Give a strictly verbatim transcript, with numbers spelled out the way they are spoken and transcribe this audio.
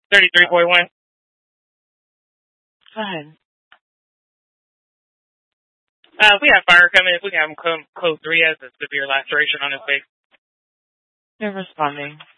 thirty-three point one. Go ahead. Uh, we have fire coming. If we can have him come code three as a severe laceration on his face. They're responding.